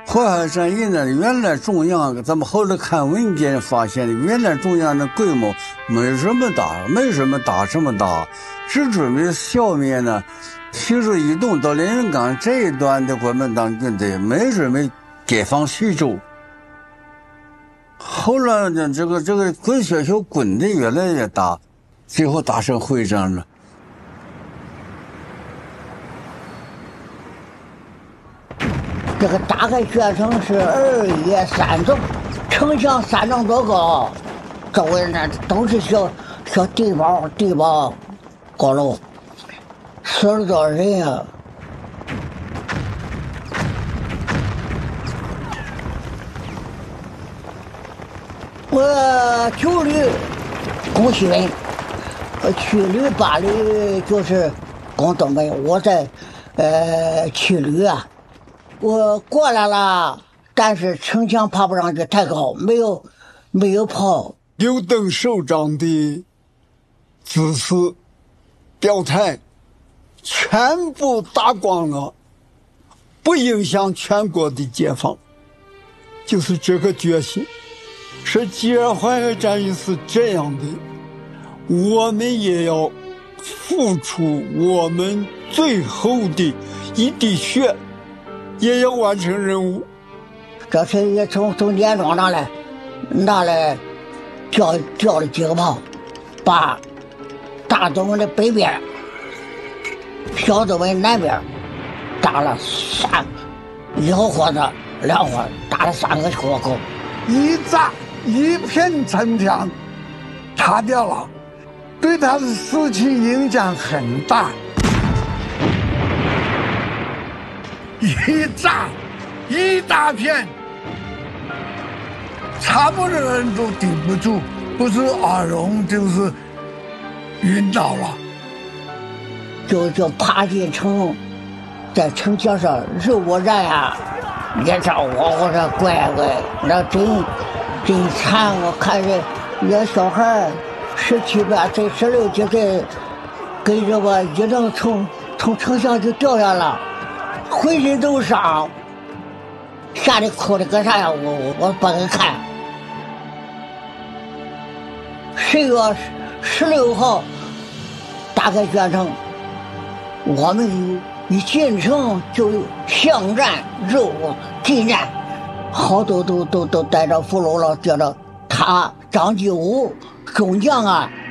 淮海战役呢，原来中央咱们后来看文件发现的，原来中央的规模没什么大，只准备消灭呢徐州以东到连云港这一段的国民党军队，没准备解放徐州。后来呢，这个滚雪球滚得越来越大，最后打成会战了。 这个打开决城是2月3日，城墙3丈多高，周围那都是小地堡高楼，死了多少人呀？我9旅攻西门，7旅8旅就是攻东门，我在7旅啊。我过来了，但是城墙爬不上去，太高，没有炮。 刘登首长的指示表态全部打光了，不影响全国的解放，就是这个决心。是既然淮海战役是这样的，我们也要付出我们最后的一滴血，也要完成任务。 这次也从年庄拿来调了几个炮，把大东门的北边、小东门南边打了1号火子2火，打了3个火口， 一炸一片城墙塌掉了，对他的士气影响很大。一炸一大片，差不多人都顶不住，不是耳聋就是晕倒了， 就爬进城，在城墙上任我战呀，也找我说乖，那真惨。我看人小孩17、18岁、16几岁，跟着我一能从城墙就掉下了，浑身都伤，吓得哭的个啥呀？我不敢看。10月16号打开决城，我们一进城就巷战、肉近战，好多都带着俘虏了，叫着他张继武中将啊，